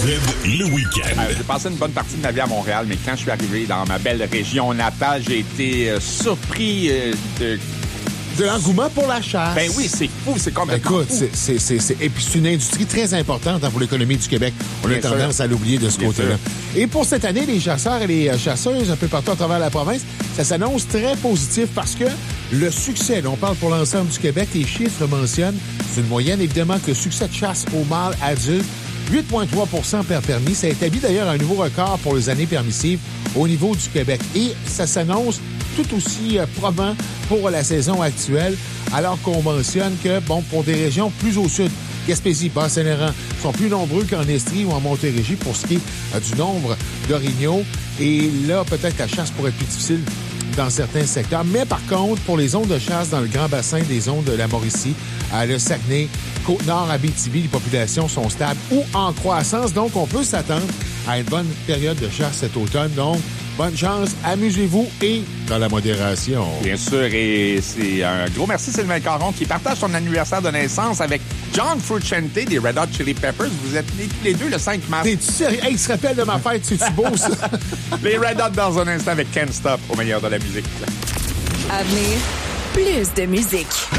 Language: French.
le week-end. J'ai passé une bonne partie de ma vie à Montréal, mais quand je suis arrivé dans ma belle région natale, j'ai été surpris de l'engouement pour la chasse. Ben oui, c'est fou, c'est complètement Écoute, fou. Et puis c'est une industrie très importante pour l'économie du Québec. On Bien a tendance à l'oublier de ce Bien côté-là. sûr. Et pour cette année, les chasseurs et les chasseuses un peu partout à travers la province, ça s'annonce très positif parce que le succès, là, on parle pour l'ensemble du Québec, les chiffres mentionnent, c'est une moyenne évidemment, que le succès de chasse au mâle adulte, 8,3 % permis. Ça établit d'ailleurs un nouveau record pour les années permissives au niveau du Québec. Et ça s'annonce tout aussi probant pour la saison actuelle, alors qu'on mentionne que, bon, pour des régions plus au sud, Gaspésie, Bas-Saint-Laurent, sont plus nombreux qu'en Estrie ou en Montérégie pour ce qui est du nombre d'orignaux. Et là, peut-être la chasse pourrait être plus difficile dans certains secteurs. Mais par contre, pour les zones de chasse dans le grand bassin des zones de la Mauricie, le Saguenay, Côte-Nord, Abitibi, les populations sont stables ou en croissance. Donc, on peut s'attendre à une bonne période de chasse cet automne. Donc, bonne chance, amusez-vous et dans la modération. Bien sûr, et c'est un gros merci Sylvain Caron qui partage son anniversaire de naissance avec John Frusciante des Red Hot Chili Peppers. Vous êtes nés tous les deux le 5 mars. T'es-tu sérieux? Hey, il se rappelle de ma fête, c'est-tu beau, ça? Les Red Hot dans un instant avec Can't Stop au meilleur de la musique. À venir, plus de musique.